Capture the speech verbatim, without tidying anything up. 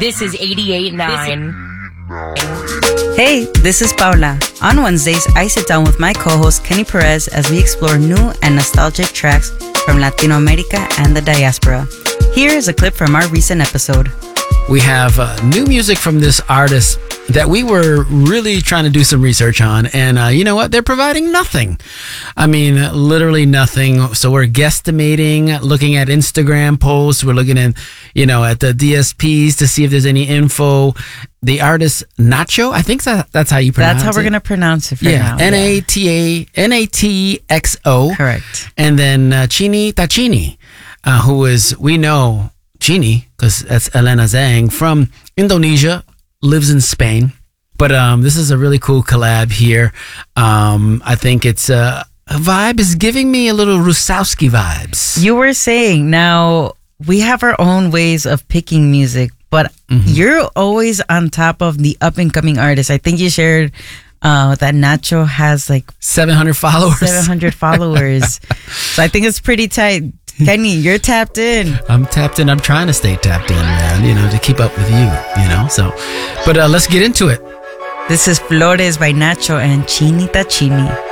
This is eighty-eight point nine. Hey, this is Paula. On Wednesdays, I sit down with my co-host Kenny Perez as we explore new and nostalgic tracks from Latino America and the diaspora. Here is a clip from our recent episode. We have uh, new music from this artist that we were really trying to do some research on. And uh, you know what? They're providing nothing. I mean, literally nothing. So we're guesstimating, looking at Instagram posts. We're looking at, you know, at the D S Ps to see if there's any info. The artist Nacho, I think that, that's how you pronounce it. That's how we're going to pronounce it for yeah, now. N A T A N A T X O. Correct. And then uh, Chini Tachini, uh, who is, we know, Chini, because that's Elena Zhang from Indonesia, lives in Spain. But um, this is a really cool collab here. Um, I think it's uh, a vibe is giving me a little Rusowski vibes. You were saying, now we have our own ways of picking music, but mm-hmm. you're always on top of the up and coming artists. I think you shared uh, that Nacho has like seven hundred followers. seven hundred followers. So I think it's pretty tight. Kenny, you're tapped in. I'm tapped in. I'm trying to stay tapped in, man, you know, to keep up with you, you know, so, but uh, let's get into it. This is Flores by Nacho and Chini Tachini.